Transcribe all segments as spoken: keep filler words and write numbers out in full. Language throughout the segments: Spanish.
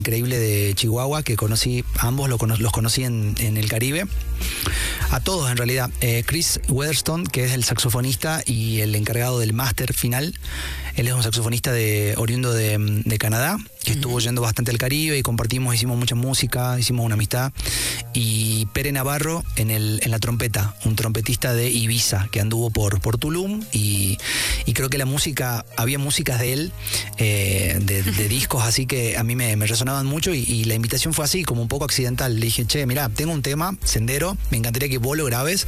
increíble de Chihuahua, que conocí, ambos lo cono- los conocí en, en el Caribe. A todos, en realidad. Eh, Chris Weatherstone, que es el saxofonista y el encargado del máster final. Él es un saxofonista de, oriundo de, de Canadá, que estuvo yendo bastante al Caribe y compartimos, hicimos mucha música, hicimos una amistad. Y Pere Navarro en, el, en la trompeta, un trompetista de Ibiza, que anduvo por, por Tulum. Y, y creo que la música, había músicas de él, eh, de, de discos así que a mí me, me resonaban mucho. Y, y la invitación fue así, como un poco accidental. Le dije, che, mirá, tengo un tema, Sendero, me encantaría que vos lo grabes.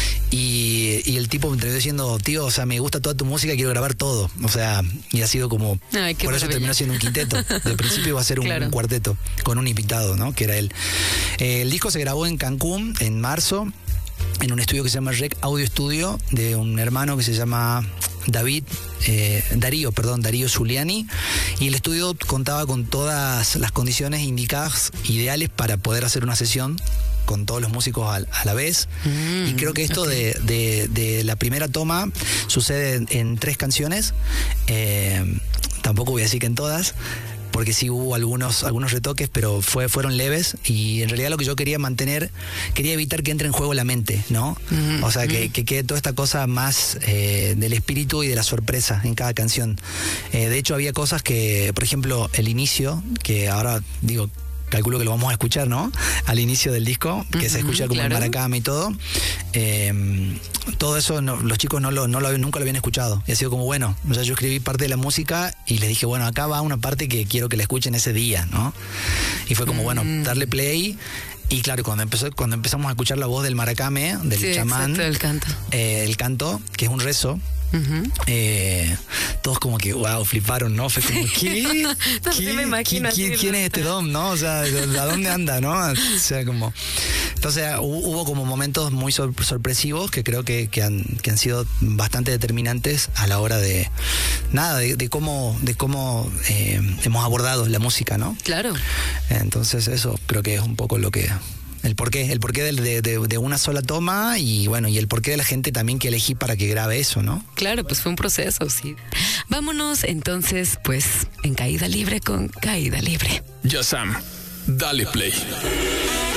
Y, y el tipo me terminó diciendo, tío, o sea, me gusta toda tu música, quiero grabar todo. O sea, y ha sido como... Ay, qué por eso maravilla. terminó siendo un quinteto. De principio iba a ser un, Claro. un cuarteto con un invitado, ¿no? Que era él. Eh, el disco se grabó en Cancún en marzo, en un estudio que se llama Rec Audio Studio, de un hermano que se llama David, eh, Darío, perdón, Darío Zuliani. Y el estudio contaba con todas las condiciones indicadas, ideales para poder hacer una sesión con todos los músicos a, a la vez. Mm, y creo que esto okay. de, de, de la primera toma sucede en, en tres canciones. Eh, tampoco voy a decir que en todas, porque sí hubo algunos, algunos retoques, pero fue, fueron leves. Y en realidad lo que yo quería mantener, quería evitar que entre en juego la mente, ¿no? Mm, O sea, que, mm. que quede toda esta cosa más eh, del espíritu y de la sorpresa en cada canción. Eh, de hecho, había cosas que, por ejemplo, el inicio, que ahora digo, calculo que lo vamos a escuchar, ¿no? Al inicio del disco, que Uh-huh, se escucha como claro. el maracame y todo. Eh, todo eso no, los chicos no lo, no lo, nunca lo habían escuchado. Y ha sido como, bueno, o sea, yo escribí parte de la música y les dije, bueno, acá va una parte que quiero que la escuchen ese día, ¿no? Y fue como, Mm. bueno, darle play. Y claro, cuando empezó, cuando empezamos a escuchar la voz del maracame, del Sí, chamán, exacto, el canto. eh, el canto, que es un rezo, Uh-huh. eh, todos como que, wow, fliparon, ¿no? Fue como, ¿qué? No, sí ¿Qué? me imagino ¿Qui- así, qui- ¿Quién ¿no? es este Dom, no? O sea, ¿a dónde anda, no? O sea, como... Entonces hu- hubo como momentos muy sor- sorpresivos que creo que, que, han, que han sido bastante determinantes a la hora de, nada, de, de cómo, de cómo eh, hemos abordado la música, ¿no? Claro. Entonces eso creo que es un poco lo que... El porqué, el porqué del- de, de, de una sola toma y bueno, y el porqué de la gente también que elegí para que grabe eso, ¿no? Claro, pues fue un proceso, sí. Vámonos entonces, pues, en Caída Libre con Caída Libre. Ya Sam, dale play.